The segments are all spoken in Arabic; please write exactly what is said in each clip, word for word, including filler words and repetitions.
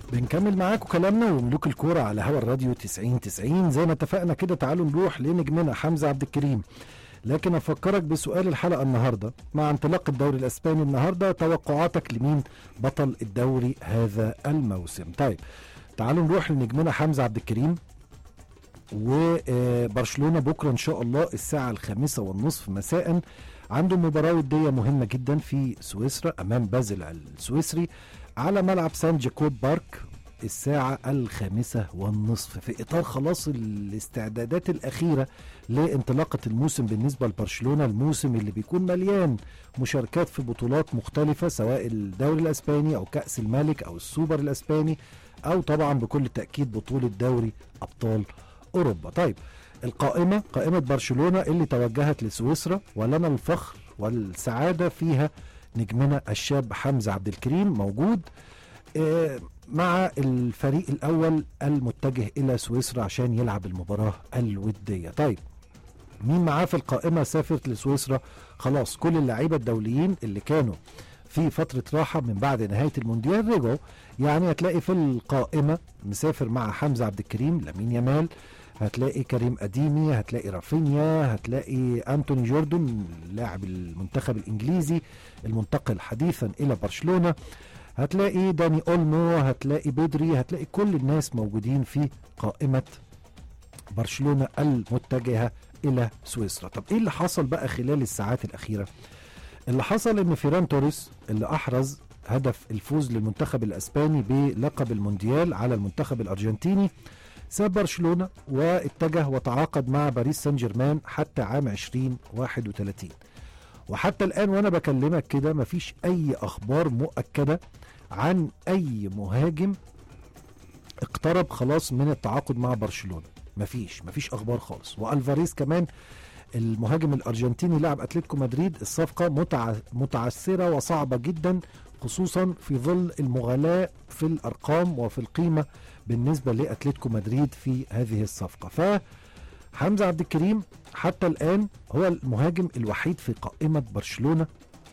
بنكمل معاكم كلامنا وملوك الكورة على هوا الراديو تسعين تسعين. زي ما اتفقنا كده، تعالوا نروح لنجمنا حمزة عبد الكريم. لكن افكرك بسؤال الحلقة النهاردة، مع انطلاق الدوري الاسباني النهاردة، توقعاتك لمين بطل الدوري هذا الموسم؟ طيب تعالوا نروح لنجمنا حمزة عبد الكريم. وبرشلونة بكرة ان شاء الله الساعة الخامسة والنصف مساء عنده مباراة ودية مهمة جدا في سويسرا امام بازل السويسري على ملعب سان جاكوب بارك الساعة الخامسة والنصف، في إطار خلاص الاستعدادات الأخيرة لانطلاقة الموسم بالنسبة لبرشلونة، الموسم اللي بيكون مليان مشاركات في بطولات مختلفة، سواء الدوري الأسباني أو كأس الملك أو السوبر الأسباني، أو طبعا بكل تأكيد بطولة دوري أبطال أوروبا. طيب القائمة، قائمة برشلونة اللي توجهت لسويسرا ولنا الفخر والسعادة فيها نجمنا الشاب حمزة عبد الكريم موجود مع الفريق الأول المتجه إلى سويسرا عشان يلعب المباراة الودية. طيب مين معاه في القائمة سافرت لسويسرا؟ خلاص كل اللعيبة الدوليين اللي كانوا في فترة راحة من بعد نهاية المونديال رجعوا، يعني هتلاقي في القائمة مسافر مع حمزة عبد الكريم لامين يامال، هتلاقي كريم أديمي، هتلاقي رافينيا، هتلاقي أنتوني جوردن لاعب المنتخب الإنجليزي المنتقل حديثا إلى برشلونة، هتلاقي داني أولمو، هتلاقي بدري، هتلاقي كل الناس موجودين في قائمة برشلونة المتجهة إلى سويسرا. طب إيه اللي حصل بقى خلال الساعات الأخيرة؟ اللي حصل إن فيران توريس اللي أحرز هدف الفوز للمنتخب الأسباني بلقب المونديال على المنتخب الأرجنتيني ساب برشلونة واتجه وتعاقد مع باريس سان جيرمان حتى عام عشرين واحد وثلاثين، وحتى الآن وأنا بكلمك كده مفيش أي أخبار مؤكدة عن أي مهاجم اقترب خلاص من التعاقد مع برشلونة، مفيش مفيش أخبار خالص. وألفاريز كمان المهاجم الأرجنتيني لاعب أتلتيكو مدريد الصفقة متع... متعثرة وصعبة جدا، خصوصا في ظل المغالاة في الأرقام وفي القيمة بالنسبة لأتلتيكو مدريد في هذه الصفقة. فحمزة عبد الكريم حتى الآن هو المهاجم الوحيد في قائمة برشلونة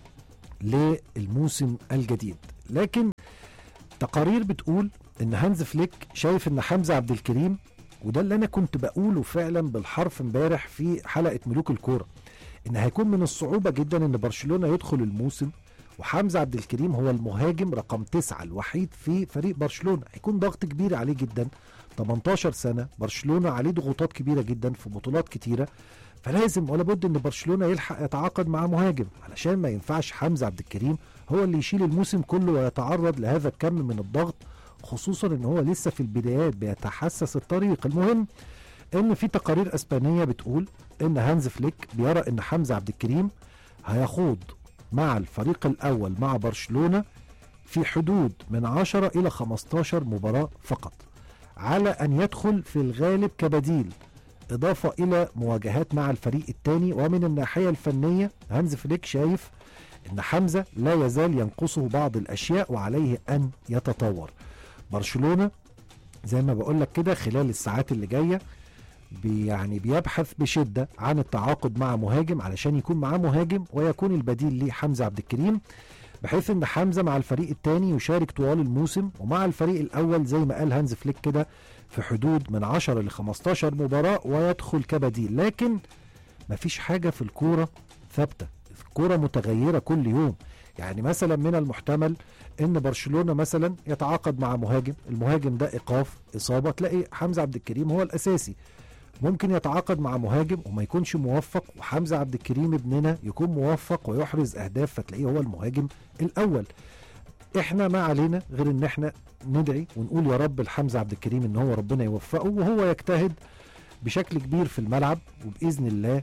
للموسم الجديد، لكن تقارير بتقول ان هانز فليك شايف ان حمزة عبد الكريم، وده اللي انا كنت بقوله فعلا بالحرف امبارح في حلقة ملوك الكورة، ان هيكون من الصعوبة جدا ان برشلونة يدخل الموسم وحمزة عبد الكريم هو المهاجم رقم تسعة الوحيد في فريق برشلونة، هيكون ضغط كبير عليه جدا. تمنتاشر سنة برشلونة عليه ضغوطات كبيرة جدا في بطولات كتيرة، فلازم ولا بد ان برشلونة يلحق يتعاقد مع مهاجم، علشان ما ينفعش حمزة عبد الكريم هو اللي يشيل الموسم كله ويتعرض لهذا الكم من الضغط، خصوصا ان هو لسه في البدايات بيتحسس الطريق. المهم ان في تقارير اسبانية بتقول ان هانز فليك بيرى ان حمزة عبد الكريم هيخوض مع الفريق الاول مع برشلونة في حدود من عشرة الى خمستاشر مباراة فقط، على ان يدخل في الغالب كبديل، إضافة إلى مواجهات مع الفريق الثاني. ومن الناحية الفنية هانز فليك شايف أن حمزة لا يزال ينقصه بعض الأشياء وعليه أن يتطور. برشلونة زي ما بقولك كده خلال الساعات اللي جاية بي يعني بيبحث بشدة عن التعاقد مع مهاجم علشان يكون معاه مهاجم ويكون البديل ليه حمزة عبد الكريم، بحيث ان حمزة مع الفريق الثاني يشارك طوال الموسم، ومع الفريق الاول زي ما قال هانز فليك كده في حدود من عشرة ل خمستاشر مباراة ويدخل كبديل. لكن مفيش حاجة في الكورة ثابتة، الكورة متغيرة كل يوم. يعني مثلا من المحتمل ان برشلونة مثلا يتعاقد مع مهاجم، المهاجم ده ايقاف اصابة تلاقي حمزة عبد الكريم هو الاساسي، ممكن يتعاقد مع مهاجم وما يكونش موفق وحمزة عبد الكريم ابننا يكون موفق ويحرز اهداف فتلاقيه هو المهاجم الاول. احنا ما علينا غير ان احنا ندعي ونقول يا رب لحمزة عبد الكريم ان هو ربنا يوفقه وهو يجتهد بشكل كبير في الملعب، وبإذن الله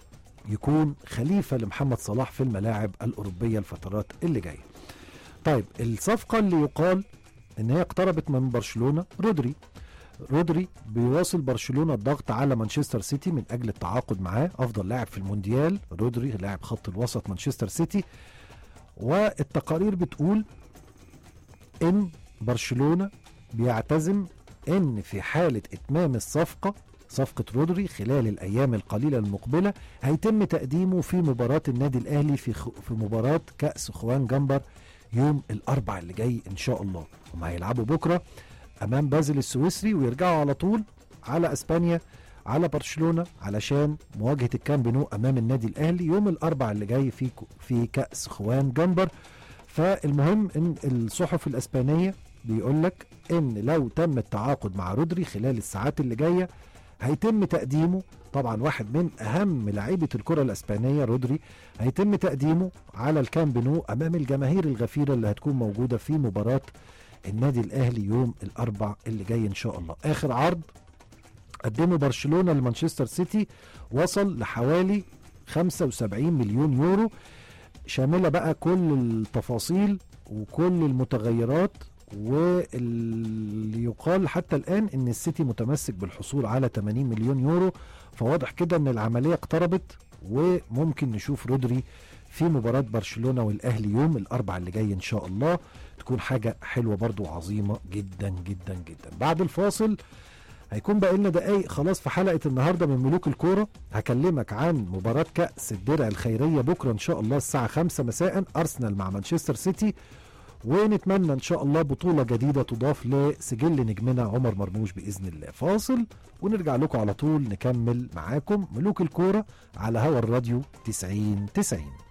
يكون خليفة لمحمد صلاح في الملاعب الأوروبية الفترات اللي جاية. طيب الصفقة اللي يقال ان هي اقتربت من برشلونة، رودري. رودري بيواصل برشلونة الضغط على مانشستر سيتي من أجل التعاقد معاه، أفضل لاعب في المونديال رودري لاعب خط الوسط مانشستر سيتي. والتقارير بتقول إن برشلونة بيعتزم إن في حالة إتمام الصفقة صفقة رودري خلال الأيام القليلة المقبلة هيتم تقديمه في مباراة النادي الأهلي في, خ... في مباراة كأس خوان جمبر يوم الاربع اللي جاي ان شاء الله. هم هيلعبوا بكره امام بازل السويسري ويرجعوا على طول على اسبانيا على برشلونه علشان مواجهه الكامب نو امام النادي الاهلي يوم الاربع اللي جاي في في كاس خوان جمبر. فالمهم ان الصحف الاسبانيه بيقول لك ان لو تم التعاقد مع رودري خلال الساعات اللي جايه هيتم تقديمه، طبعا واحد من اهم لاعيبه الكره الاسبانيه رودري، هيتم تقديمه على الكامب نو امام الجماهير الغفيره اللي هتكون موجوده في مباراه النادي الاهلي يوم الاربع اللي جاي ان شاء الله. اخر عرض قدمه برشلونه لمانشستر سيتي وصل لحوالي خمسة وسبعين مليون يورو، شامله بقى كل التفاصيل وكل المتغيرات، واللي يقال حتى الآن ان السيتي متمسك بالحصول على ثمانين مليون يورو. فواضح كده ان العملية اقتربت وممكن نشوف رودري في مباراة برشلونة والأهلي يوم الأربع اللي جاي إن شاء الله. تكون حاجة حلوة برضو عظيمة جدا جدا جدا. بعد الفاصل هيكون بقى لنا دقايق خلاص في حلقة النهاردة من ملوك الكورة، هكلمك عن مباراة كأس الدرع الخيرية بكرة إن شاء الله الساعة خمسة مساء، أرسنال مع مانشستر سيتي، ونتمنى ان شاء الله بطولة جديدة تضاف لسجل نجمنا عمر مرموش بإذن الله. فاصل ونرجع لكم على طول نكمل معاكم ملوك الكورة على هوا الراديو تسعين تسعين.